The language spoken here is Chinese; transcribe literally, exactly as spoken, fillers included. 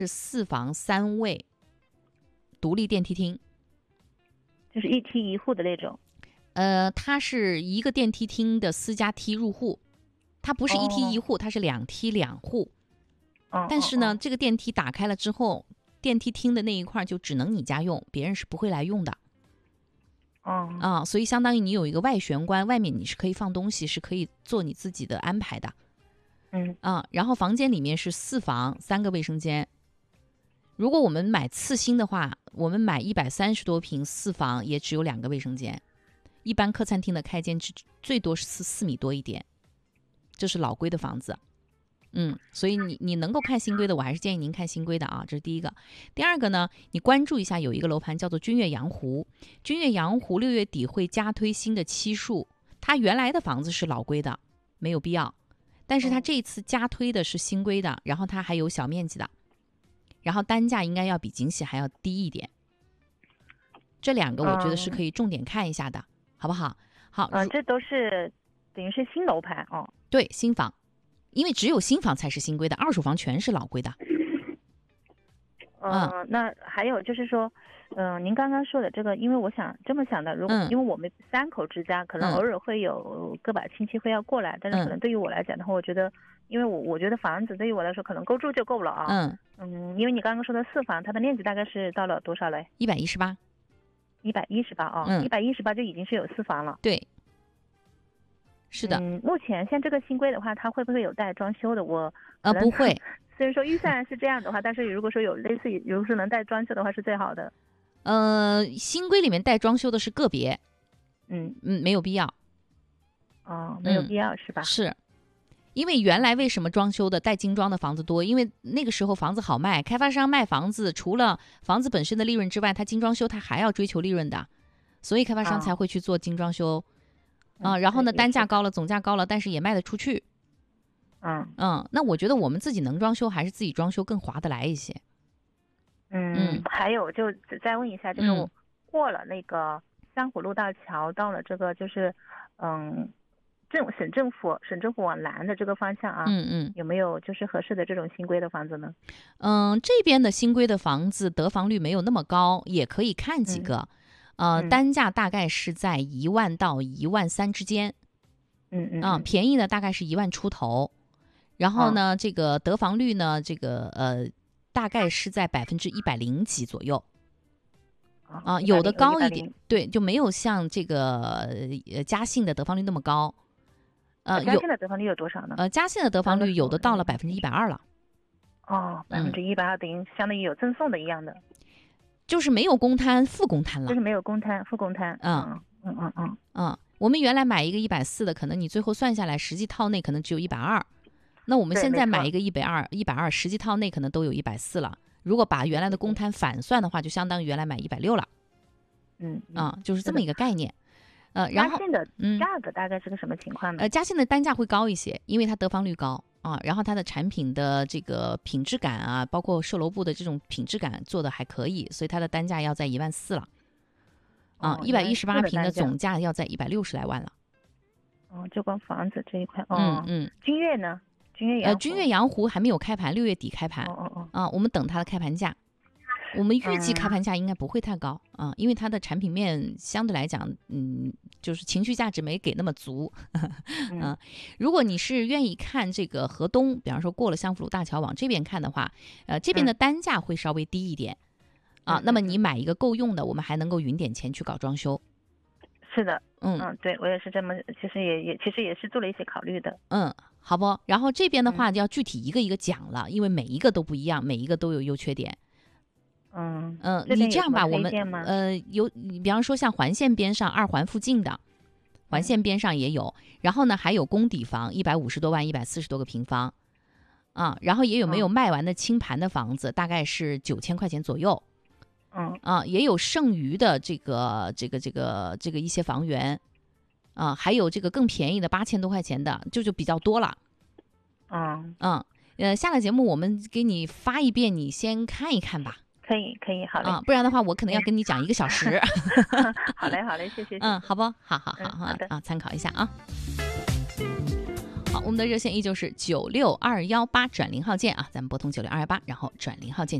是四房三卫，独立电梯厅， 就是一梯一户的那种。 呃，它是一个电梯厅的私家梯入户，它不是一梯一户，哦、它是两梯两户。 哦、 但是呢、 哦哦， 这个电梯打开了之后，电梯厅的那一块就只能你家用，别人是不会来用的。 哦啊，所以相当于你有一个外玄关，外面你是可以放东西，是可以做你自己的安排的。 嗯啊，然后房间里面是四房三个卫生间。如果我们买次新的话，我们买一百三十多平四房也只有两个卫生间。一般客餐厅的开间最多是四四米多一点，这是老规的房子。嗯，所以你你能够看新规的，我还是建议您看新规的啊，这是第一个。第二个呢，你关注一下有一个楼盘叫做君悦阳湖，君悦阳湖六月底会加推新的期数，它原来的房子是老规的，没有必要，但是它这一次加推的是新规的，然后它还有小面积的，然后单价应该要比锦喜还要低一点。这两个我觉得是可以重点看一下的，嗯、好不好？好， 嗯、呃，这都是等于是新楼盘哦。 对，新房。因为只有新房才是新规的，二手房全是老规的。 嗯、呃，那还有就是说，嗯、呃，您刚刚说的这个，因为我想这么想的，如果、嗯、因为我们三口之家，可能偶尔会有个把亲戚会要过来，嗯、但是可能对于我来讲的话，我觉得，因为我我觉得房子对于我来说可能够住就够了啊。 嗯嗯，因为你刚刚说的四房，它的面积大概是到了多少嘞？ 一百一十八。 一百一十八啊，一百一十八就已经是有四房了。 对。是的， 嗯，目前像这个新规的话，它会不会有带装修的？我呃不会， 虽然说预算是这样的话，但是如果说有类似于，如果说能带装修的话，是最好的。 呃，新规里面带装修的是个别， 嗯嗯，没有必要。 哦，没有必要、嗯、是吧？ 是，因为原来为什么装修的带精装的房子多？因为那个时候房子好卖，开发商卖房子除了房子本身的利润之外，他精装修他还要追求利润的，所以开发商才会去做精装修。哦啊，然后呢，单价高了，总价高了，但是也卖得出去。 嗯嗯，那我觉得我们自己能装修，还是自己装修更划得来一些。 嗯，嗯还有就再问一下，就是我过了那个三湖路大桥，到了这个就是嗯政省政府省政府往南的这个方向啊， 嗯嗯， 有没有就是合适的这种新规的房子呢？ 嗯，这边的新规的房子得房率没有那么高，也可以看几个。嗯呃， 嗯、 单价大概是在一万到一万三之间， 嗯嗯啊、呃，便宜的大概是一万出头，然后呢，哦、这个得房率呢，这个呃，大概是在百分之一百零几左右，啊、呃，有的高一点，对，就没有像这个呃嘉信的得房率那么高， 呃，嘉信的得房率有多少呢？ 呃，嘉信的得房率有的到了百分之一百二了， 哦，百分之一百二等于相当于有赠送的一样的。 就是没有公摊，负公摊了。 就是没有公摊，负公摊。 嗯嗯嗯嗯嗯，我们原来买一个一百四的，可能你最后算下来，实际套内可能只有一百二。那我们现在买一个一百二，一百二，实际套内可能都有一百四了。如果把原来的公摊反算的话，就相当于原来买一百六了。 嗯啊、嗯，就是这么一个概念。呃，然后嘉信的价格大概是个什么情况呢？ 呃，嘉信的单价会高一些，因为它得房率高。啊，然后它的产品的这个品质感啊，包括售楼部的这种品质感做的还可以，所以它的单价要在一万四了。啊，一百一十八平的总价要在一百六十来万了。 哦，就光房子这一块。哦、 嗯嗯。 君悦呢？君悦呃，君悦阳湖还没有开盘，六月底开盘。 哦哦哦。 啊，我们等它的开盘价。我们预计开盘价应该不会太高、嗯、啊，因为它的产品面相对来讲，嗯，就是情绪价值没给那么足。嗯、啊，如果你是愿意看这个河东，比方说过了相府路大桥往这边看的话，呃，这边的单价会稍微低一点、嗯、啊。那么你买一个够用的，我们还能够匀点钱去搞装修。 是的， 嗯嗯，对我也是这么，其实也也其实也是做了一些考虑的。 嗯，好不？然后这边的话就要具体一个一个讲了，嗯、因为每一个都不一样，每一个都有优缺点。 嗯嗯、呃，你这样吧，我们呃有，比方说像环线边上二环附近的，环线边上也有，嗯、然后呢还有公底房，一百五十多万，一百四十多个平方，啊，然后也有没有卖完的清盘的房子，嗯、大概是九千块钱左右， 嗯啊，也有剩余的这个这个这个这个一些房源，啊，还有这个更便宜的八千多块钱的，就就比较多了， 嗯嗯呃，下了节目我们给你发一遍，你先看一看吧。 可以可以，好嘞、 啊，不然的话我可能要跟你讲一个小时。 好嘞好嘞，谢谢。 嗯，好不，好好好好好的啊，参考一下啊。 好，我们的热线依旧是九六二幺八转零号键啊，咱们拨通九六二幺八，然后转零号键。